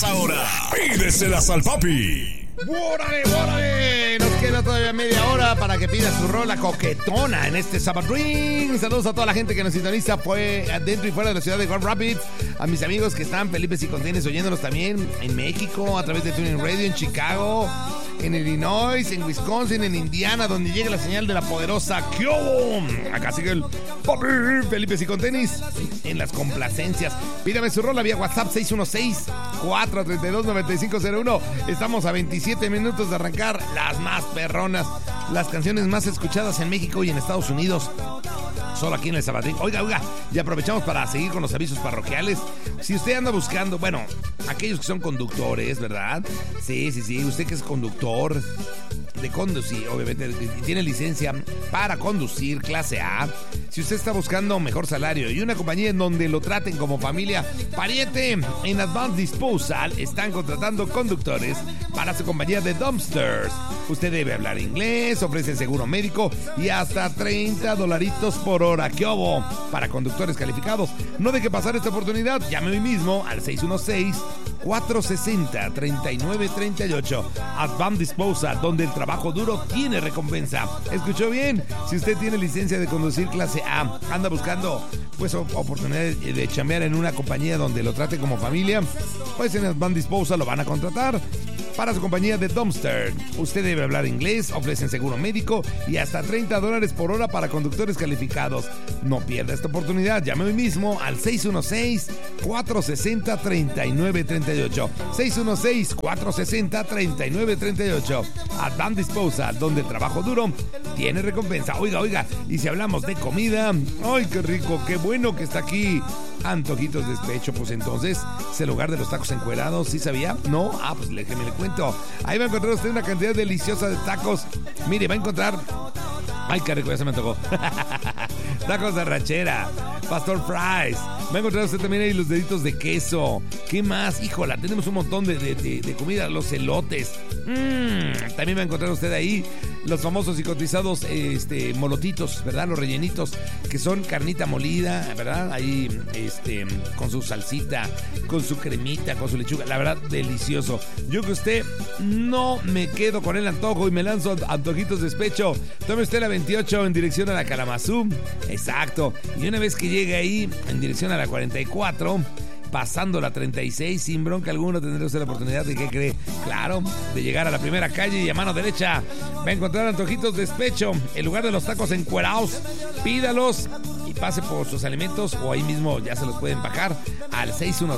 Ahora, pídeselas al papi. ¡Órale, órale! Nos queda todavía media hora para que pida su rola coquetona en este Sabbath Ring. Saludos a toda la gente que nos sintoniza dentro y fuera de la ciudad de Grand Rapids. A mis amigos que están Felipe y Contienes oyéndonos también en México, a través de Tuning Radio, en Chicago, en Illinois, en Wisconsin, en Indiana, donde llega la señal de la poderosa Kyobo. Acá sigue el papi Felipe y Contienes en las complacencias. Pídame su rola vía WhatsApp 616-432-9501. Estamos a 27 minutos de arrancar las más perronas, las canciones más escuchadas en México y en Estados Unidos. Solo aquí en el Sabadrín. Oiga, y aprovechamos para seguir con los avisos parroquiales. Si usted anda buscando, bueno, aquellos que son conductores, ¿verdad? Sí, usted que es conductor de conducir, obviamente, y tiene licencia para conducir clase A. Si usted está buscando mejor salario y una compañía en donde lo traten como familia, pariente, en Advanced Disposal están contratando conductores para su compañía de dumpsters. Usted debe hablar inglés, ofrecen seguro médico y hasta $30 por hora. ¡Qué obo! Para conductores calificados. No deje pasar esta oportunidad. Llame hoy mismo al 616-460-3938. Advanced Disposal, donde el trabajo duro tiene recompensa. ¿Escuchó bien? Si usted tiene licencia de conducir clase A, anda buscando pues oportunidad de chambear en una compañía donde lo trate como familia, pues en Advanced Disposal lo van a contratar para su compañía de dumpster. Usted debe hablar inglés, ofrecen seguro médico y hasta $30 por hora para conductores calificados. No pierda esta oportunidad. Llame hoy mismo al 616-460-3938. 616-460-3938. Advanced Disposal, donde el trabajo duro tiene recompensa. Oiga, y si hablamos de comida, ¡ay, qué rico, qué bueno que está aquí! Antojitos Despecho, pues entonces es el lugar de los tacos encuerados. ¿Sí sabía? ¿No? Pues déjeme le cuento. Ahí va a encontrar usted una cantidad deliciosa de tacos. Mire, va a encontrar... ¡Ay, qué rico! Ya se me antojó. Tacos de arrachera, Pastor Fries. Va a encontrar usted también ahí los deditos de queso. ¿Qué más? Híjola, tenemos un montón de comida. Los elotes. También va a encontrar usted ahí los famosos y cotizados molotitos, ¿verdad? Los rellenitos, que son carnita molida, ¿verdad? Ahí, con su salsita, con su cremita, con su lechuga. La verdad, delicioso. Yo que usted no me quedo con el antojo y me lanzo Antojitos Despecho. Tome usted la 28 en dirección a la Kalamazoo. Exacto. Y una vez que llegue ahí, en dirección a la 44... pasando la 36, sin bronca alguna, tendrá usted la oportunidad de, ¿qué cree? Claro, de llegar a la primera calle y a mano derecha va a encontrar Antojitos Despecho, el lugar de los tacos encuerados. Pídalos y pase por sus alimentos o ahí mismo ya se los pueden empacar al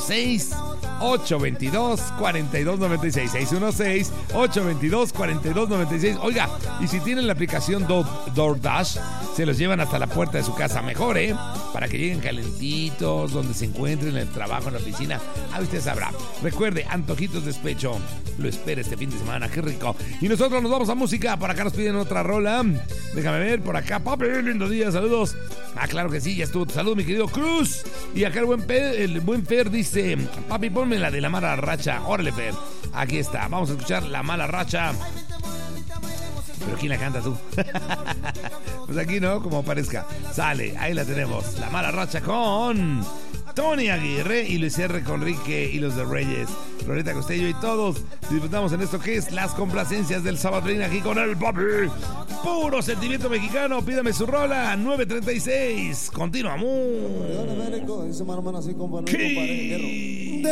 616-822-4296. 616-822-4296. Oiga, y si tienen la aplicación DoorDash, se los llevan hasta la puerta de su casa. Mejor, para que lleguen calentitos, donde se encuentren, en el trabajo, en la oficina. Usted sabrá. Recuerde, Antojitos Despecho lo espera este fin de semana. ¡Qué rico! Y nosotros nos vamos a música. Por acá nos piden otra rola. Déjame ver, por acá. Papi, lindo día, saludos. Claro que sí, ya estuvo. Saludos, mi querido Cruz. Y acá el buen Fer dice: papi, ponme la de La Mala Racha. Órale, Fer. Aquí está. Vamos a escuchar La Mala Racha. ¿Pero quién la canta tú? Pues aquí, ¿no? Como parezca. Sale, ahí la tenemos. La Mala Racha con Tony Aguirre y Luis R. Conrique y los de Reyes. Loreta Costello y todos disfrutamos en esto que es las complacencias del Sabadrín aquí con el papi. Puro sentimiento mexicano. Pídame su rola. 9:36. Continuamos.